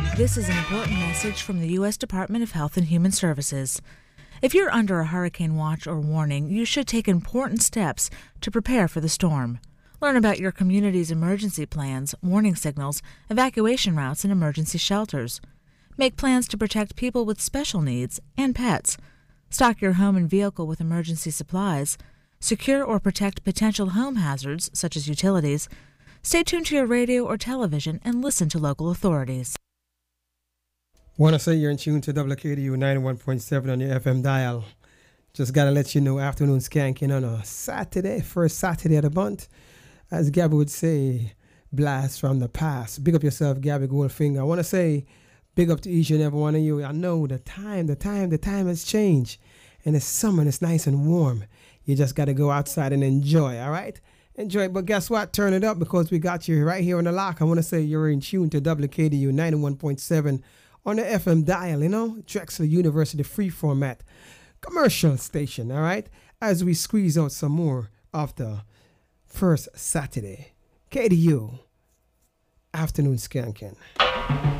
This is an important message from the U.S. Department of Health and Human Services. If you're under a hurricane watch or warning, you should take important steps to prepare for the storm. Learn about your community's emergency plans, warning signals, evacuation routes, and emergency shelters. Make plans to protect people with special needs and pets. Stock your home and vehicle with emergency supplies. Secure or protect potential home hazards, such as utilities. Stay tuned to your radio or television and listen to local authorities. Want to say you're in tune to WKDU 91.7 on your FM dial. Just got to let you know, afternoon skanking on a Saturday, first Saturday of the month. As Gabby would say, blast from the past. Big up yourself, Gabby Goldfinger. I want to say big up to each and every one of you. I know the time has changed. And it's summer and it's nice and warm. You just got to go outside and enjoy, all right? Enjoy it. But guess what? Turn it up because we got you right here on the lock. I want to say you're in tune to WKDU 91.7 on the FM dial, Drexel University free format commercial station, all right? As we squeeze out some more of the first Saturday, KDU afternoon skanking.